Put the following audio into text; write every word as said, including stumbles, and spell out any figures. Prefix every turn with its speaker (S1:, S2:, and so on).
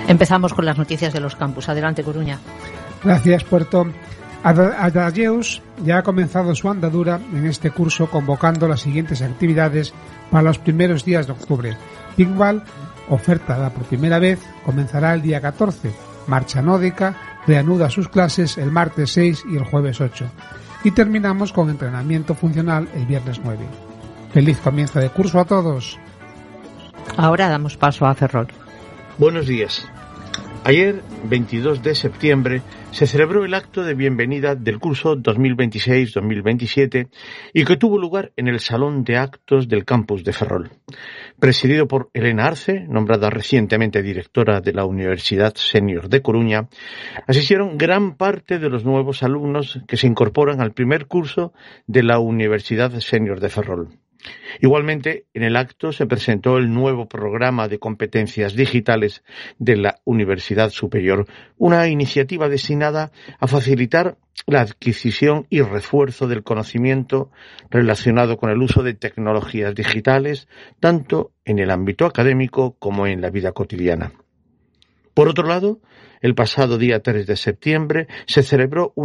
S1: Empezamos con las noticias de los campus. Adelante, Coruña.
S2: Gracias, Puerto. Adayeus ya ha comenzado su andadura en este curso, convocando las siguientes actividades para los primeros días de octubre. Pickball, ofertada por primera vez, comenzará el día catorce. Marcha Nódica reanuda sus clases el martes seis y el jueves ocho. Y terminamos con entrenamiento funcional el viernes nueve. Feliz comienzo de curso a todos.
S1: Ahora damos paso a Ferrol.
S3: Buenos días. Ayer, veintidós de septiembre, se celebró el acto de bienvenida del curso dos mil veintiséis dos mil veintisiete y que tuvo lugar en el Salón de Actos del campus de Ferrol. Presidido por Elena Arce, nombrada recientemente directora de la Universidad Senior de Coruña, asistieron gran parte de los nuevos alumnos que se incorporan al primer curso de la Universidad Senior de Ferrol. Igualmente, en el acto se presentó el nuevo programa de competencias digitales de la Universidad Superior, una iniciativa destinada a facilitar la adquisición y refuerzo del conocimiento relacionado con el uso de tecnologías digitales, tanto en el ámbito académico como en la vida cotidiana. Por otro lado, el pasado día tres de septiembre se celebró un